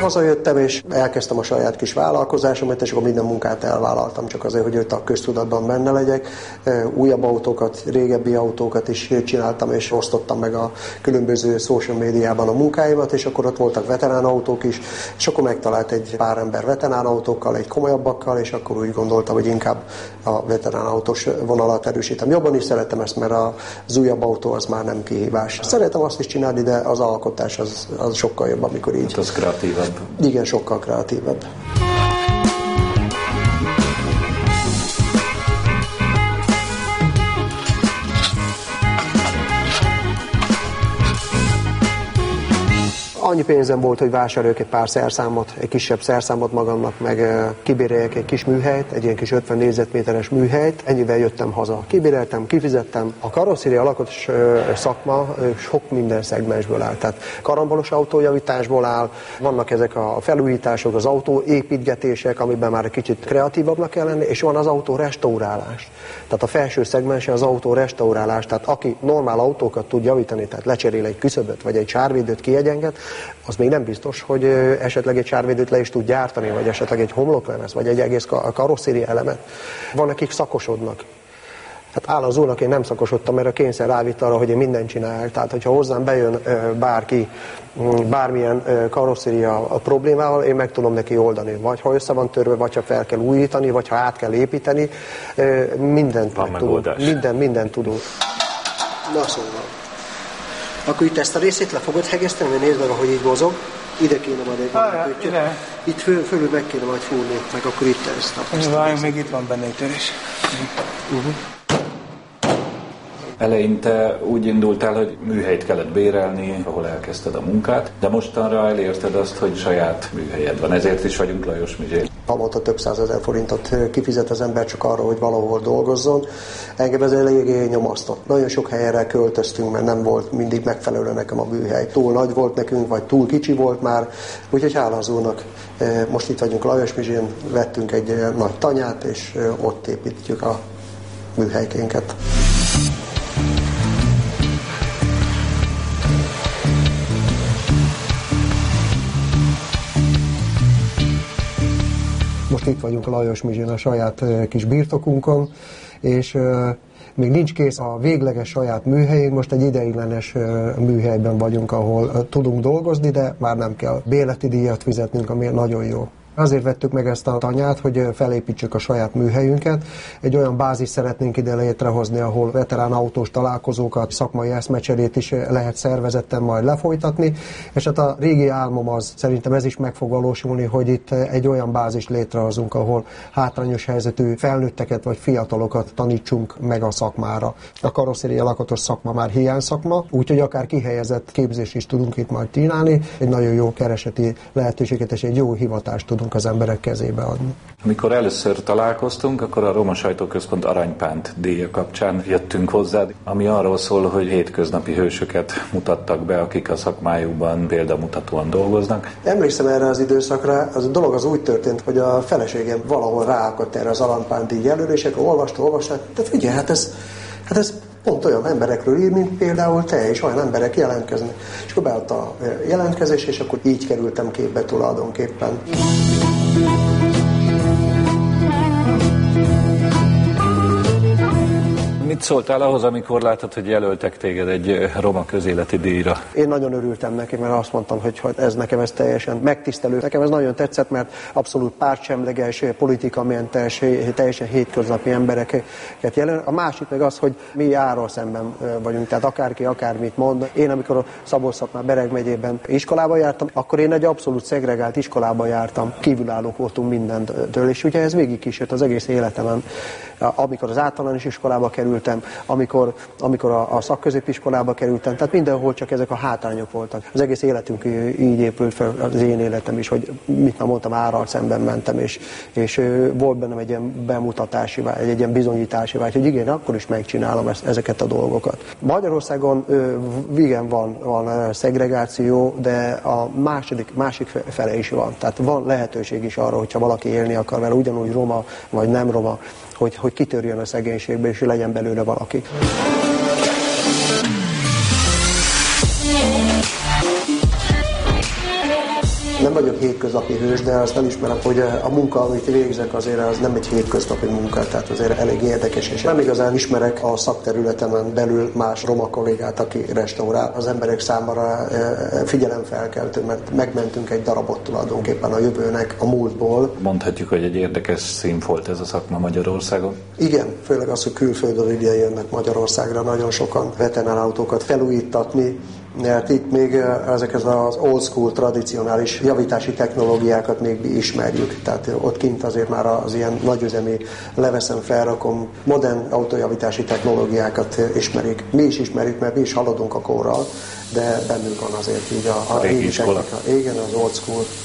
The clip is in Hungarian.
Hazajöttem, és elkezdtem a saját kis vállalkozásomat, és akkor minden munkát elvállaltam, csak azért, hogy a köztudatban benne legyek. Újabb autókat, régebbi autókat is csináltam, és osztottam meg a különböző social médiában a munkáimat, és akkor ott voltak veterán autók is, és akkor megtalált egy pár ember veterán autókkal, egy komolyabbakkal, és akkor úgy gondoltam, hogy inkább a veterán autós vonalat erősítem. Jobban is szeretem ezt, mert az újabb autó az már nem kihívás. Szeretem azt is csinálni, de az alkotás az sokkal jobb, amikor így. Hát az kreatívabb. Igen, sokkal kreatívabb. Annyi pénzem volt, hogy vásároljak egy pár szerszámot, egy kisebb szerszámot magamnak, meg kibéreljek egy kis műhelyt, egy ilyen kis 50 négyzetméteres műhelyt. Ennyivel jöttem haza. Kibéreltem, kifizettem. A karosszéria alakos szakma sok minden szegmensből áll. Tehát karambolos autójavításból áll, vannak ezek a felújítások, az autóépítgetések, amiben már egy kicsit kreatívabbnak kell lenni, és van az autó restaurálás. Tehát a felső szegmense az autó restaurálás. Tehát aki normál autókat tud javítani, tehát lecserél egy küszöböt, vagy egy sárvédőt kiegyenget, az még nem biztos, hogy esetleg egy sárvédőt le is tud gyártani, vagy esetleg egy homloklemez, vagy egy egész karosszéria elemet. Van, akik szakosodnak. Hát áll az úrnak, én nem szakosodtam, mert a kényszer rávitt arra, hogy én mindent csinálják. Tehát, hogyha hozzám bejön bárki, bármilyen karosszéria problémával, én meg tudom neki oldani. Vagy ha össze van törve, vagy ha fel kell újítani, vagy ha át kell építeni, mindent meg tudunk. Mindent tudunk. Na szóval. Akkor itt ezt a részét le fogod hegeszteni, mert nézd meg, ahogy így mozog. Ide kéne majd egy itt fölül meg kéne majd fúrni, meg akkor itt ezt. Várjunk, még itt van benne egy törés. Eleinte úgy indultál, hogy műhelyt kellett bérelni, ahol elkezdted a munkát, de mostanra elérted azt, hogy saját műhelyed van. Ezért is vagyunk Lajos Mizsén. Havonta több 100 000 forintot kifizet az ember csak arra, hogy valahol dolgozzon. Engem ez eléggé nyomasztott. Nagyon sok helyre költöztünk, mert nem volt mindig megfelelő nekem a műhely. Túl nagy volt nekünk, vagy túl kicsi volt már, úgyhogy hála az úrnak. Most itt vagyunk Lajos Mizsén, vettünk egy nagy tanyát, és ott építjük a műhelykénket. Most itt vagyunk Lajos Mizsén a saját kis birtokunkon, és még nincs kész a végleges saját műhelyén, most egy ideiglenes műhelyben vagyunk, ahol tudunk dolgozni, de már nem kell bérleti díjat fizetnünk, ami nagyon jó. Azért vettük meg ezt a tanyát, hogy felépítsük a saját műhelyünket. Egy olyan bázis szeretnénk ide létrehozni, ahol veterán autós találkozókat, szakmai eszmecserét is lehet szervezetten majd lefolytatni. És hát a régi álmom az, szerintem ez is meg fog valósulni, hogy itt egy olyan bázist létrehozunk, ahol hátrányos helyzetű felnőtteket vagy fiatalokat tanítsunk meg a szakmára. A karosszéria lakatos szakma már hiányszakma, úgyhogy akár kihelyezett képzést is tudunk itt majd csinálni. Egy nagyon jó kereseti lehetőséget és egy jó hivatást tudunk az emberek kezébe adni. Amikor először találkoztunk, akkor a Roma Sajtóközpont Aranypánt díja kapcsán jöttünk hozzád, ami arról szól, hogy hétköznapi hősöket mutattak be, akik a szakmájukban példamutatóan dolgoznak. Emlékszem erre az időszakra, az a dolog az úgy történt, hogy a feleségem valahol ráakadt erre az Aranypánt díj jelölésekre, olvasta, de figyelj, hát ez pont olyan emberekről ír, mint például te, és olyan emberek jelentkeznek. És akkor beadta a jelentkezés, és akkor így kerültem képbe tulajdonképpen. Mit szóltál ahhoz, amikor láttad, hogy jelöltek téged egy roma közéleti díjra? Én nagyon örültem neki, mert azt mondtam, hogy ez nekem ez teljesen megtisztelő. Nekem ez nagyon tetszett, mert abszolút pártsemleges, politikamentes, teljesen hétköznapi embereket jelent. A másik meg az, hogy mi Járral szemben vagyunk, tehát akárki akármit mond. Én amikor a Szabolcs-Szatmár-Bereg megyében iskolába jártam, akkor én egy abszolút szegregált iskolába jártam. Kívülállók voltunk mindentől, és ugye ez végig kísért az egész életemen. Amikor az általános iskolába kerültem, amikor a szakközépiskolába kerültem, tehát mindenhol csak ezek a hátrányok voltak. Az egész életünk így épült fel, az én életem is, hogy mit már mondtam, Árral szemben mentem, és volt bennem egy ilyen bemutatási vágy, egy ilyen bizonyítási vágy, hogy igen, akkor is megcsinálom ezeket a dolgokat. Magyarországon igen, van szegregáció, de a másik fele is van. Tehát van lehetőség is arra, hogyha valaki élni akar vele, ugyanúgy roma vagy nem roma, hogy kitörjön a szegénységbe, és legyen belőle valaki. vagyok hétköznapi hős, de azt elismerem, hogy a munka, amit végzek, azért az nem egy hétköznapi munka, tehát azért elég érdekes, és nem igazán ismerek a szakterületemen belül más roma kollégát, aki restaurál. Az emberek számára figyelemfelkeltő, mert megmentünk egy darabot tulajdonképpen a jövőnek a múltból. Mondhatjuk, hogy egy érdekes színfolt ez a szakma Magyarországon. Igen, főleg az, hogy külföldről ide jönnek Magyarországra nagyon sokan veterinárautókat felújítatni, mert itt még ezeket az old school, tradicionális javítási technológiákat még mi ismerjük. Tehát ott kint azért már az ilyen nagyüzemi leveszem, felrakom, modern autójavítási technológiákat ismerik. Mi is ismerjük, mert mi is haladunk a korral, de bennünk van azért így a régi technika. Igen, az old school.